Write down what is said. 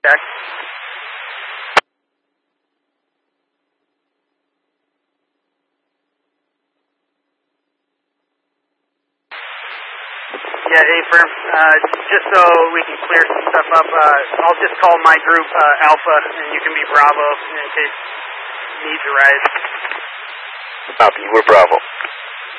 Check. Yeah, Affirm. Just so we can clear some stuff up, I'll just call my group Alpha, and you can be Bravo in case needs arise. Copy, we're Bravo.